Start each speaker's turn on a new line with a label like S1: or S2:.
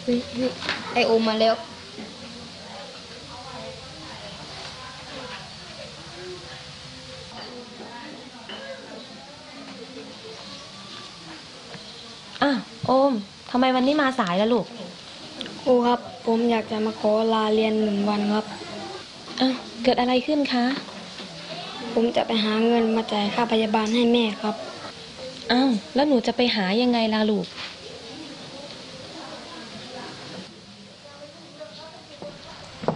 S1: เฮ้ยไอโอมมาแล้ว
S2: โอมทำไมวันนี้มาสายล่ะลูก
S1: ครูครับผมอยากจะมาขอลาเรียน1 วันครับ
S2: เกิดอะไรขึ้นคะ
S1: ผมจะไปหาเงินมาจ่ายค่าพยาบาลให้แม่ครับ
S2: แล้วหนูจะไปหายังไงล่ะลูก